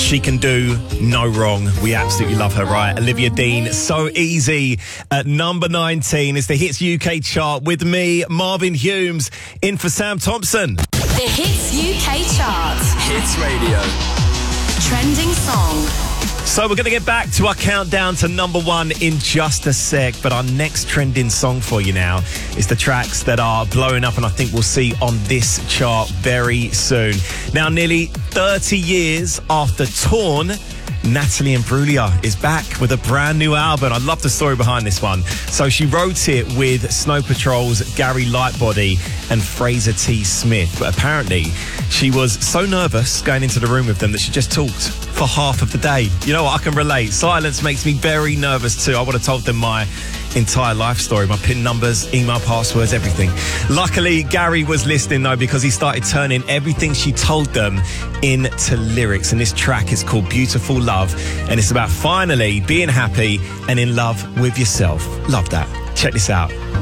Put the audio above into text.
She can do no wrong. We absolutely love her, right? Olivia Dean, So Easy at number 19 is the Hits UK chart with me, Marvin Humes, in for Sam Thompson. The Hits UK chart. Hits Radio. Trending song. So we're going to get back to our countdown to number one in just a sec, but our next trending song for you now is the tracks that are blowing up and I think we'll see on this chart very soon. Now, nearly 30 years after Torn, Natalie Imbruglia is back with a brand new album. I love the story behind this one. So she wrote it with Snow Patrol's Gary Lightbody and Fraser T. Smith. But apparently she was so nervous going into the room with them that she just talked for half of the day. You know what? I can relate. Silence makes me very nervous too. I would have told them my entire life story, my PIN numbers, email passwords, everything. Luckily, Gary was listening though, because he started turning everything she told them into lyrics. And this track is called Beautiful Love. And it's about finally being happy and in love with yourself. Love that. Check this out.